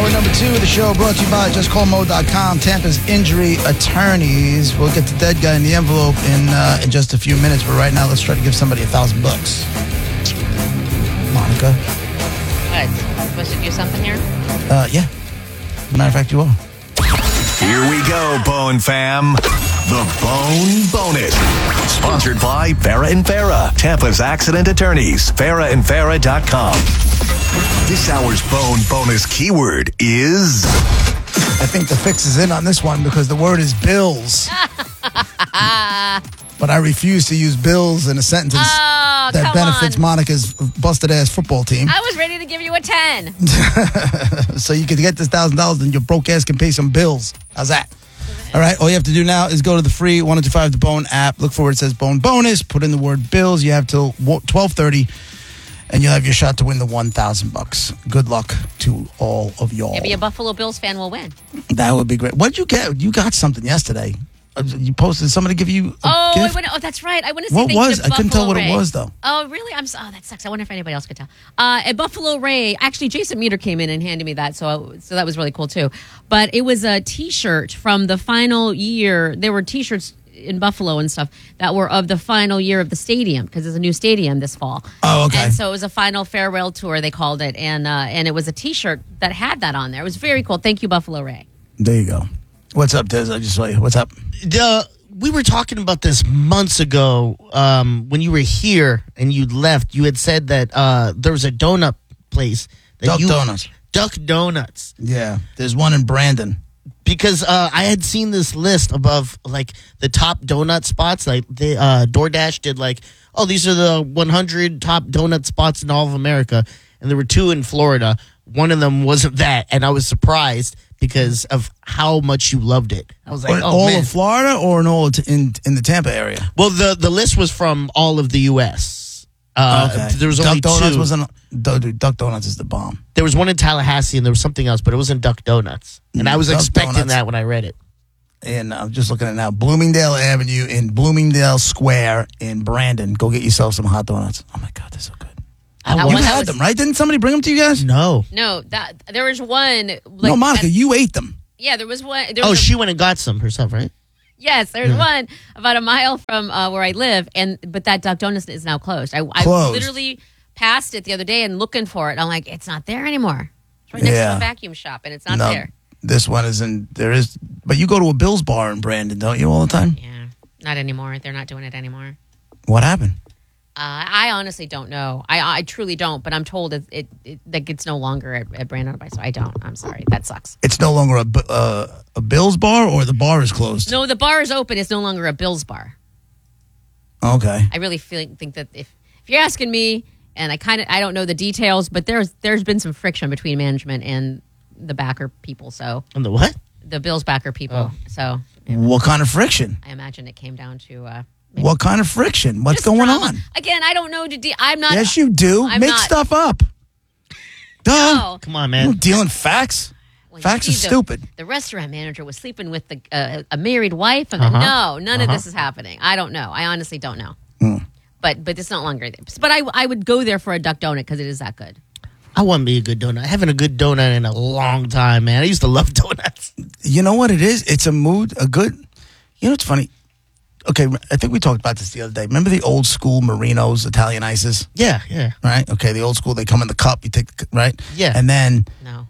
Hour number 2 of the show brought to you by JustCallMo.com, Tampa's injury attorneys. We'll get the dead guy in the envelope in just a few minutes, but right now let's try to give somebody $1,000. Monica? What? I'm supposed to do something here? Yeah. Matter of fact, you are. Here we go, Bone fam. The Bone Bonus. Sponsored by Farah and Farah, Tampa's accident attorneys. FarahandFarah.com. This hour's Bone Bonus keyword is... I think the fix is in on this one because the word is bills. But I refuse to use bills in a sentence that benefits Monica's busted-ass football team. I was ready to give you a 10. So you can get this $1,000 and your broke ass can pay some bills. How's that? All right, all you have to do now is go to the free 1025 The Bone app. Look for where it says Bone Bonus. Put in the word bills. You have till 12:30, and you'll have your shot to win the $1,000. Good luck to all of y'all. Maybe a Buffalo Bills fan will win. That would be great. What did you get? You got something yesterday. You posted. Somebody give you a gift? That's right. I want to say what thank was? you I couldn't tell what it was, though. Oh, really? That sucks. I wonder if anybody else could tell. At Buffalo Ray, actually, Jason Meter came in and handed me that, so that was really cool, too. But it was a T-shirt from the final year. There were T-shirts in Buffalo and stuff that were of the final year of the stadium, because there's a new stadium this fall. Oh, okay. And so it was a final farewell tour, they called it, and it was a T-shirt that had that on there. It was very cool. Thank you, Buffalo Ray. There you go. What's up, Des? I just saw you. What's up? We were talking about this months ago when you were here and you left. You had said that there was a donut place. Donuts. Duck Donuts. Yeah. There's one in Brandon. Because I had seen this list above, like, the top donut spots. Like, DoorDash did, like, these are the 100 top donut spots in all of America. And there were 2 in Florida. One of them wasn't that. And I was surprised because of how much you loved it. I was like, all man. of Florida or in the Tampa area? Well, the list was from all of the U.S. Okay. There was Duck only Donuts 2. wasn't. Dude, Duck Donuts is the bomb. There was one in Tallahassee and there was something else, but it wasn't Duck Donuts. And I was Duck expecting Donuts. that when I read it. And I'm just looking at it now. Bloomingdale Avenue in Bloomingdale Square in Brandon. Go get yourself some hot donuts. Oh, my God, they're so good. You had them, right? Didn't somebody bring them to you guys? No. No, there was one. No, Monica, you ate them. Yeah, there was one. She went and got some herself, right? Yes, there's one about a mile from where I live, but that Duck Donuts is now closed. I literally passed it the other day and looking for it. I'm like, it's not there anymore. It's right next to a vacuum shop, and it's not there. This one isn't. There is, but you go to a Bill's bar in Brandon, don't you, all the time? Yeah, not anymore. They're not doing it anymore. What happened? I honestly don't know. I truly don't, but I'm told that it's no longer at Brandon. So I don't. I'm sorry. That sucks. It's no longer a Bill's bar, or the bar is closed? No, the bar is open. It's no longer a Bill's bar. Okay. I really think that if you're asking me, and I don't know the details, but there's been some friction between management and the backer people. So And the what? the Bills backer people. So What kind of friction? I imagine it came down to What kind of friction? What's just going drama. on? Again, I don't know. I'm not. Yes, you do. I'm Make not- stuff up. Duh. No. Come on, You man. dealing facts? Well, you Facts are see, stupid. The restaurant manager was sleeping with a married wife. And no, none of this is happening. I don't know. I honestly don't know. But it's not longer. But I would go there for a duck donut because it is that good. I want to be a good donut. I haven't a good donut in a long time, man. I used to love donuts. You know what it is? It's a mood, a good... You know what's funny? Okay, I think we talked about this the other day. Remember the old school Marinos, Italian ices? Yeah. Right? Okay, the old school, they come in the cup, you take the... Right? Yeah. And then... No.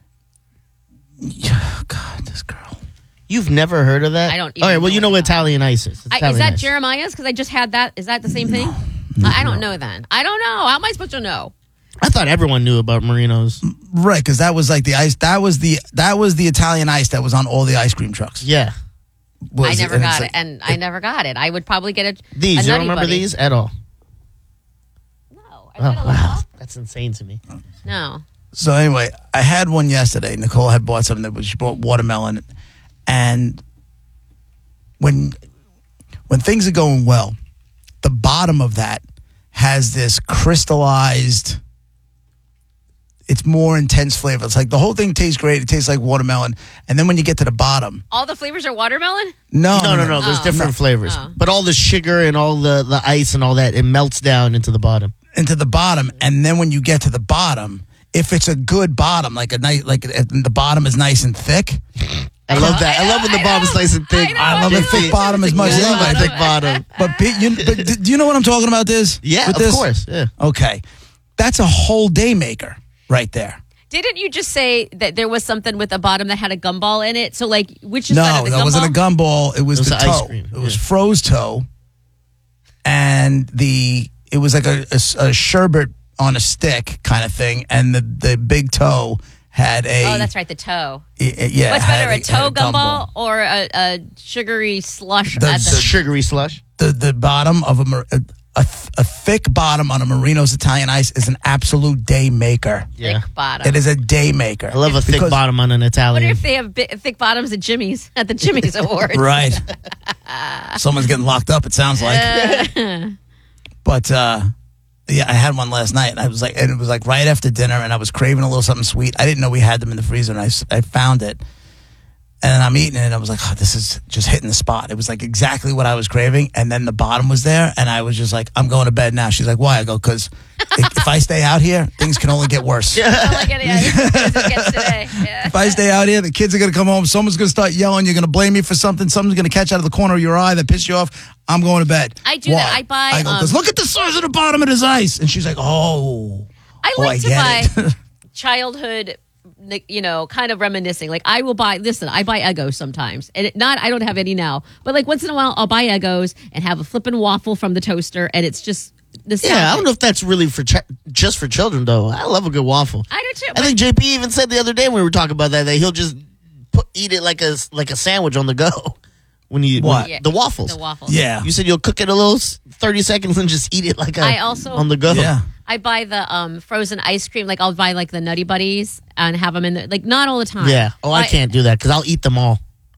God, this girl. You've never heard of that? I don't even All right, well, know you know what what Italian ice is. It's Is Italian that ice. Jeremiah's? Because I just had that. Is that the same thing? I don't know then. I don't know. How am I supposed to know? I thought everyone knew about Marinos. Right, because that was like the ice... That was the Italian ice that was on all the ice cream trucks. Yeah. I never got it. And I never got it. I would probably get a These, a you don't Nutty remember Buddy. these at all? No. Oh, wow. That's insane to me. No. So anyway, I had one yesterday. Nicole had bought something that was... She bought watermelon. And when things are going well, the bottom of that has this crystallized... It's more intense flavor. It's like the whole thing tastes great. It tastes like watermelon. And then when you get to the bottom... All the flavors are watermelon? No. There's different flavors. Oh. But all the sugar and all the ice and all that, it melts down into the bottom. Into the bottom. And then when you get to the bottom, if it's a good bottom, like a nice, like the bottom is nice and thick. I love that. I love when the bottom's nice and thick. I love a thick bottom as much as I love a anybody. thick bottom. But do you know what I'm talking about? Yeah, with of course. Yeah. Okay, that's a whole day maker right there. Didn't you just say that there was something with a bottom that had a gumball in it? So, like, which is No, that wasn't a gumball. It was the ice toe. cream, It was froze toe, and it was like a sherbet on a stick kind of thing, and the big toe had a. Oh, that's right, the toe. Yeah. What's had better, a toe had gumball or a sugary slush The- at It's the a sugary slush. The bottom of a thick bottom on a Marino's Italian Ice is an absolute day maker. Yeah. thick bottom? It is a day maker. I love a thick Because- bottom on an I wonder Italian. if they have thick bottoms at Jimmy's, at the Jimmy's Awards. Right. Someone's getting locked up, it sounds like. But yeah, I had one last night, and it was like right after dinner, and I was craving a little something sweet. I didn't know we had them in the freezer, and I found it. And then I'm eating it, and I was like, oh, this is just hitting the spot. It was like exactly what I was craving. And then the bottom was there, and I was just like, I'm going to bed now. She's like, why? I go, because if I stay out here, things can only get worse. I like it, yeah, as it gets today. Yeah. If I stay out here, the kids are going to come home. Someone's going to start yelling. You're going to blame me for something. Something's going to catch out of the corner of your eye that pissed you off. I'm going to bed. I do that. I buy, I go, 'cause look at the size of the bottom of his ice. And she's like, oh. I Oh, like to get buy it. childhood, kind of reminiscing. Like I buy Eggos sometimes. And I don't have any now. But like once in a while, I'll buy Eggos and have a flippin' waffle from the toaster. And it's just nostalgic. Yeah, I don't know if that's really for just for children, though. I love a good waffle. I do too. I think JP even said the other day when we were talking about that he'll just eat it like a sandwich on the go. When What? Yeah. The waffles. The waffles. Yeah. You said you'll cook it a little 30 seconds and just eat it like on the go. Yeah. I buy the frozen ice cream. Like I'll buy like the Nutty Buddies and have them in there. Like not all the time. Yeah. Oh, I can't do that because I'll eat them all.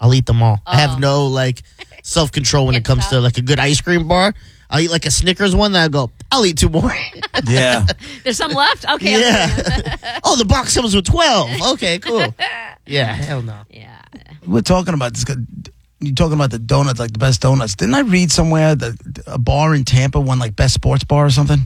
I have no like self-control when it Can't comes stop. to like a good ice cream bar. I'll eat like a Snickers one. Then I go, I'll eat 2 more. Yeah. There's some left. Okay. Yeah. Oh, the box comes with 12. Okay, cool. Yeah, hell no. Yeah. We're talking about this. You're talking about the donuts, like the best donuts. Didn't I read somewhere that a bar in Tampa won like best sports bar or something?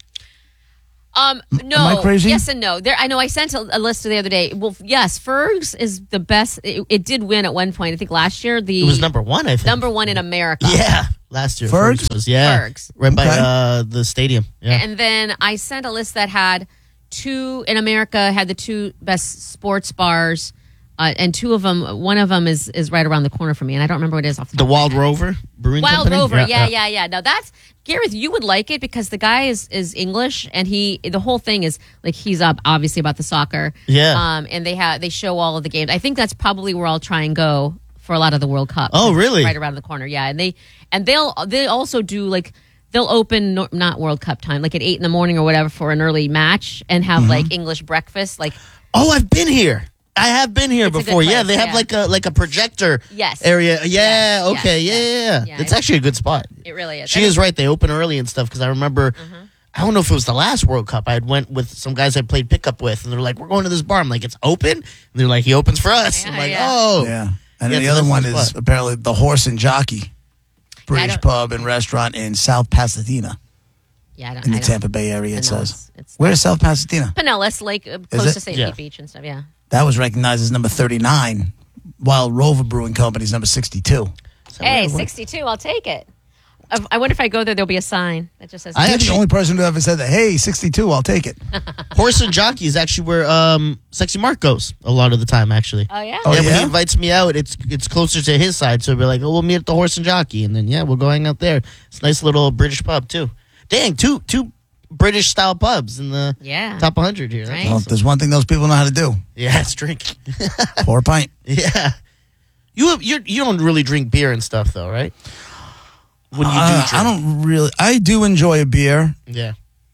No. Am I crazy? Yes and no. I know I sent a list the other day. Well, yes, Ferg's is the best. It did win at one point. I think last year It was number 1, I think. number one in America. Yeah, last year. Ferg's? Was, yeah. Ferg's. Right by Okay. the stadium. Yeah. And then I sent a list that had in America had the 2 best sports bars, and 2 of them. One of them is right around the corner from me, and I don't remember what it is off the The top. Wild Rover Brewing Wild Company? Rover, yeah. Now that's Gareth. You would like it because the guy is English, and the whole thing is like he's up obviously about the soccer. Yeah. And they show all of the games. I think that's probably where I'll try and go for a lot of the World Cup. Oh, really? Right around the corner, yeah. And they also do like they'll open not World Cup time like at 8 a.m. or whatever for an early match and have like English breakfast like. Oh, I've been here. I have been here It's a good before. Yeah, place, they have like a projector Yes. area. Yeah, Yes, okay. yes, Yeah. yeah. It's actually a good spot. It really is. She is right. They open early and stuff because I remember. I don't know if it was the last World Cup. I had went with some guys I played pickup with, and they're like, "We're going to this bar." I'm like, "It's open," and they're like, "He opens for us." I'm Yeah, like, yeah. "Oh, Yeah. And Yeah, then the it's a other nice one little is spot. apparently the Horse and Jockey British don't- pub and restaurant in South Pasadena Yeah, in the Tampa Bay area, it I know says. it's Where's South Pasadena? Pinellas, like close it? to St. Yeah. Pete Beach and stuff. Yeah. That was recognized as number 39, while Rover Brewing Company is number 62. Hey, 62. I'll take it. I wonder if I go there, there'll be a sign that just says. I You're the actually- only person who ever said that. Hey, 62, I'll take it. Horse and Jockey is actually where Sexy Mark goes a lot of the time. Actually, Oh yeah. Oh, yeah, when yeah? he invites me out, it's closer to his side, so we're like, "Oh, we'll meet at the Horse and Jockey," and then we'll go hang out there. It's a nice little British pub too. Dang, two British style pubs in the Yeah. top 100 here. That's Right. Well, awesome. if there's one thing those people know how to do, Yeah, it's drinking. pour a pint. Yeah. You don't really drink beer and stuff though, right? When you do drink. I don't really. I do enjoy a beer. Yeah.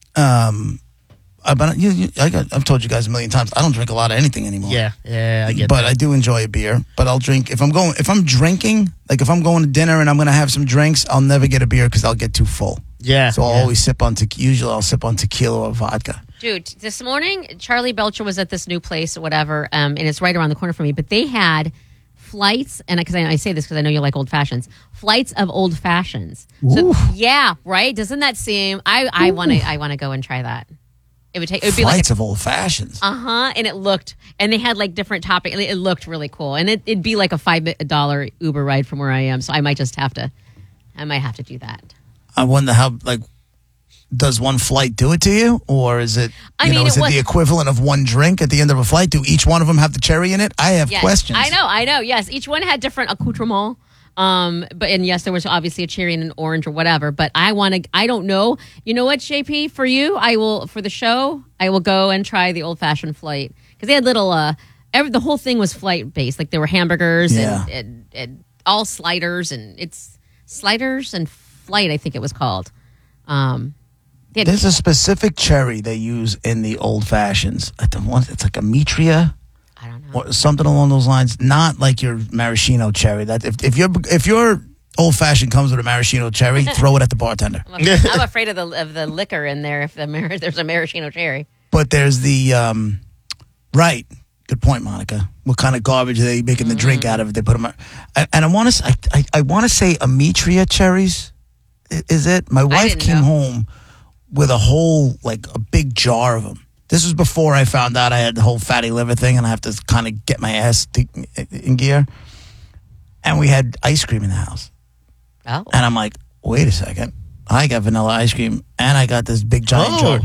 But I've told you guys a million times. I don't drink a lot of anything anymore. Yeah, I get But that. I do enjoy a beer. But I'll drink if I'm drinking. Like if I'm going to dinner and I'm going to have some drinks, I'll never get a beer because I'll get too full. Yeah. So I'll yeah. always sip on usually I'll sip on tequila or vodka. Dude, this morning, Charlie Belcher was at this new place or whatever, and it's right around the corner from me. But they had flights, and because I say this because I know you like old fashions, flights of old fashions. So, yeah, right? Doesn't that seem? I want to go and try that. It would be like Flights of old fashions. and they had like different toppings. It looked really cool, and it'd be like a $5 Uber ride from where I am. So I might have to do that. I wonder how, like, does one flight do it to you? Or is it, is it the equivalent of one drink at the end of a flight? Do each one of them have the cherry in it? I have questions. I know. Yes. Each one had different accoutrements. And yes, there was obviously a cherry and an orange or whatever, but I don't know. You know what, JP, for you, for the show, I will go and try the old fashioned flight. Cause they had little, the whole thing was flight based. Like there were hamburgers and all sliders it's sliders and flight, I think it was called. There's a specific cherry they use in the old fashions. It's like a Mitria. I don't know. Or something along those lines. Not like your maraschino cherry. That if your old fashioned comes with a maraschino cherry, throw it at the bartender. I'm afraid of the liquor in there if there's a maraschino cherry. But there's the right. Good point, Monica. What kind of garbage are they making the drink out of? They put them. And I want to say Ametria cherries. Is it? My wife came home with a big jar of them. This was before I found out I had the whole fatty liver thing, and I have to kind of get my ass in gear. And we had ice cream in the house. Oh. And I'm like, wait a second. I got vanilla ice cream, and I got this big giant jar.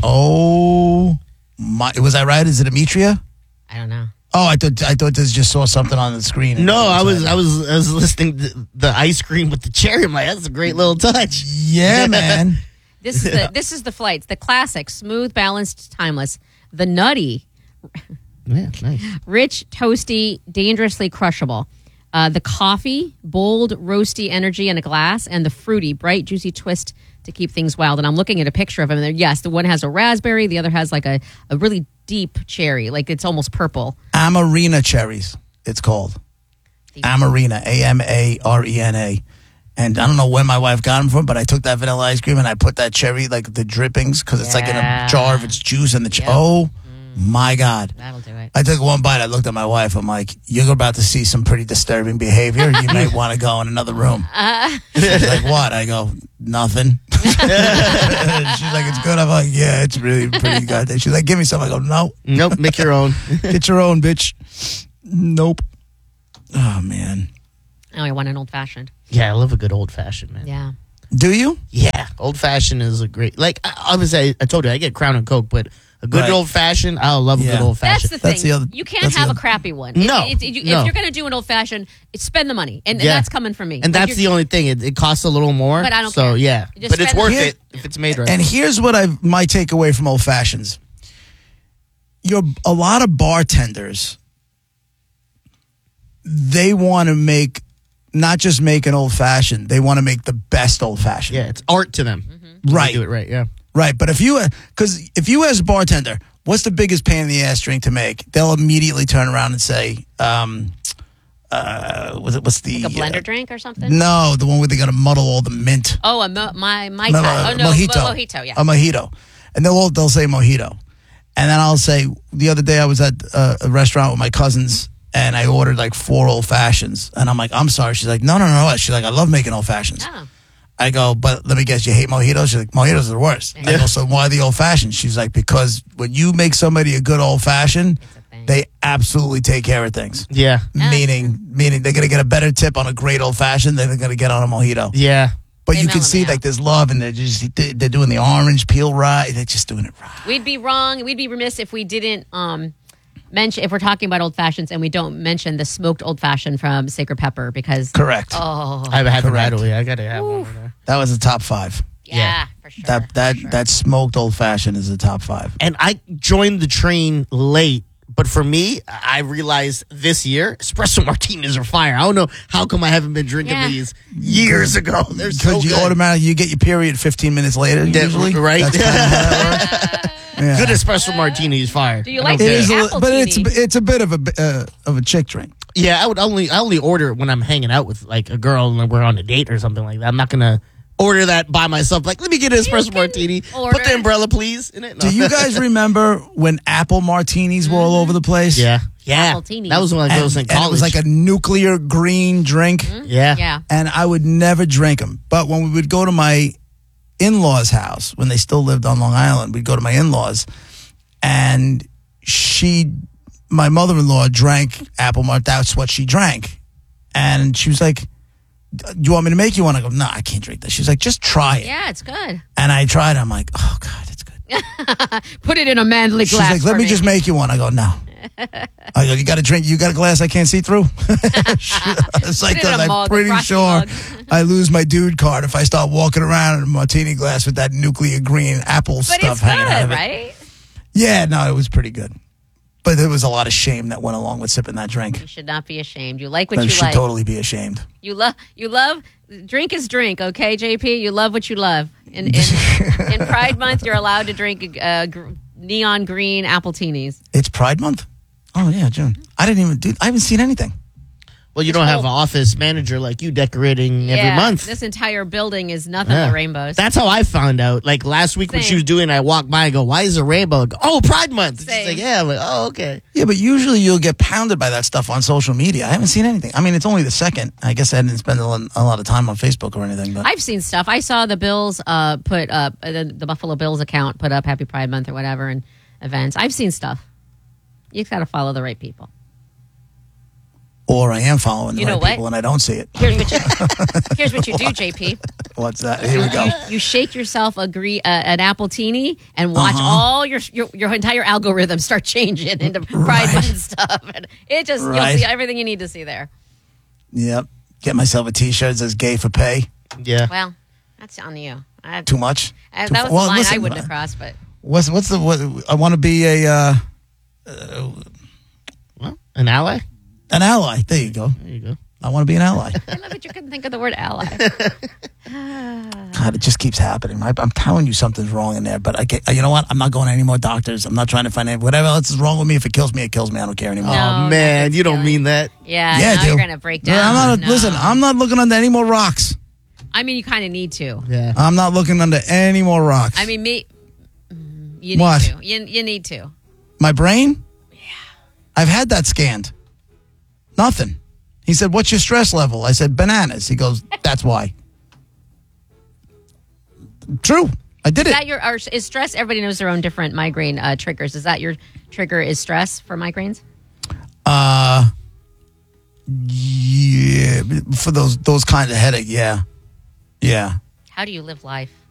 Oh my! Was I right? Is it Ametria? I don't know. Oh, I thought this just saw something on the screen. No, I was listening to the ice cream with the cherry. I'm like, that's a great little touch. Yeah, man. This is the flights. The classic, smooth, balanced, timeless. The nutty, Yeah, nice. rich, toasty, dangerously crushable. The coffee, bold, roasty energy in a glass, and the fruity, bright, juicy twist to keep things wild. And I'm looking at a picture of them. And yes, the one has a raspberry. The other has like a really deep cherry. Like it's almost purple. Amarena cherries, it's called. Amarena, Amarena. And I don't know where my wife got them from, but I took that vanilla ice cream and I put that cherry, like the drippings, because it's like in a jar of its juice and the oh my God. That'll do it. I took one bite. I looked at my wife. I'm like, you're about to see some pretty disturbing behavior. You may want to go in another room. She's like, what? I go, nothing. She's like, it's good. I'm like, yeah, it's really pretty good. She's like, give me some. I go, no. Nope, make your own. Get your own, bitch. Nope. Oh, man. Oh, I want an old fashioned. Yeah, I love a good old fashioned, man. Yeah. Do you? Yeah, old fashioned is a great. Like obviously, I told you I get Crown and Coke, but a good old fashioned, I love a good old fashioned. That's the thing. You can't have a crappy one. No, If you're going to do an old fashioned, spend the money, and that's coming from me. And that's the only thing. It costs a little more, but I don't so care. yeah, Just but it's spend worth the- it if it's made right. And here's what my takeaway from old fashions. A lot of bartenders, they want to not just make an old fashioned, they want to make the best old fashioned. Yeah, it's art to them. Right. They do it right. Yeah. Right, but if you as a bartender, what's the biggest pain in the ass drink to make? They'll immediately turn around and say, what's the like a blender drink or something? No, the one where they got to muddle all the mint. Oh, mojito. Yeah, a mojito, and they'll say mojito, and then I'll say the other day I was at a restaurant with my cousins. And I ordered like 4 old fashions, and I'm like, I'm sorry. She's like, no. She's like, I love making old fashions. Oh. I go, but let me guess, you hate mojitos? She's like, mojitos are the worst. I go, so why the old fashioned? She's like, because when you make somebody a good old fashioned, they absolutely take care of things. Yeah. Meaning they're gonna get a better tip on a great old fashioned than they're gonna get on a mojito. Yeah. But you can see like there's love, and they're doing the orange peel right. They're just doing it right. We'd be remiss if we didn't mention, if we're talking about old fashions and we don't mention the smoked old fashioned from Sacred Pepper, because correct. Oh, I haven't right away. I gotta have one there. That was a top 5. Yeah, for sure. That smoked old fashioned is a top 5. And I joined the train late, but for me, I realized this year espresso martinis are fire. I don't know how come I haven't been drinking these years ago. They're so Because you good. automatically get your period 15 minutes later. Usually, right? That's kinda how that works. Yeah. Good espresso martini is fire. Do you like It the is, apple but teeny? it's a bit of a chick drink. Yeah, I only order it when I'm hanging out with like a girl and we're on a date or something like that. I'm not gonna order that by myself. Like, let me get an espresso martini. order. Put the umbrella, please. In it. No. Do you guys remember when apple martinis were all over the place? Yeah. Apple teenies. That was when I was in And college. it was like a nuclear green drink. yeah. Yeah. And I would never drink them. But when we would go to my in-laws' house, when they still lived on Long Island, we'd go to my in-laws, and my mother-in-law drank apple malt. That's what she drank. And she was like, do you want me to make you one? I go, no, I can't drink this. She's like, just try it. Yeah, it's good. And I tried it. I'm like, oh, God, it's good. Put it in a manly She's glass. like, let me just make you one. I go, no. I go, you got a drink? You got a glass I can't see through? It's like, Put it in a I'm mug, a pretty frosty sure mug. I lose my dude card if I start walking around in a martini glass with that nuclear green apple But stuff it's hanging out good, of it. right? Yeah, no, it was pretty good. But there was a lot of shame that went along with sipping that drink. You should not be ashamed. You like what I you should like. totally be ashamed. You love. Drink is drink, okay, JP. You love what you love. In Pride Month, you're allowed to drink neon green appletini. It's Pride Month? Oh, yeah, June. I haven't seen anything. Well, you don't have an office manager like you decorating every month. This entire building is nothing but rainbows. That's how I found out. Like last week when Same. she was doing it, I walked by and go, why is there a rainbow? I go, oh, Pride Month. She's Same. like, yeah. I'm like, oh, okay. Yeah, but usually you'll get pounded by that stuff on social media. I haven't seen anything. I mean, it's only the second. I guess I didn't spend a lot of time on Facebook or anything. But I've seen stuff. I saw the Bills put up, the Buffalo Bills account put up Happy Pride Month or whatever and events. I've seen stuff. You got to follow the right people. Or I am following the You know right what? people and I don't see it. Here's what you do, JP. What's that? Here we go. You shake yourself an appletini and watch all your entire algorithm start changing into Pride Month stuff. And it just you'll Right. see everything you need to see there. Yep. Get myself a T-shirt that says "Gay for Pay." Yeah. Well, that's on you. Too much. That was the line I wouldn't have crossed, but What's what? I want to be Well, an ally? an ally. There you go. There you go. I want to be an ally. I love that you couldn't think of the word ally. God, it just keeps happening. I'm telling you something's wrong in there, but you know what? I'm not going to any more doctors. I'm not trying to find whatever else is wrong with me. If it kills me, it kills me. I don't care anymore. No. Oh, man, that's you don't feeling. mean that. Yeah, Yeah, I now do. you're gonna break down. Yeah, No. Listen, I'm not looking under any more rocks. I mean, you kind of need to. Yeah. I'm not looking under any more rocks. I mean, you need What? to. You need to. My brain? Yeah. I've had that scanned. Nothing. He said, "What's your stress level?" I said, "Bananas." He goes, "That's why." True. I did Is it. that or is stress? Everybody knows their own different migraine triggers. Is that your trigger? Is stress for migraines? Yeah, for those kind of headache. Yeah. How do you live life?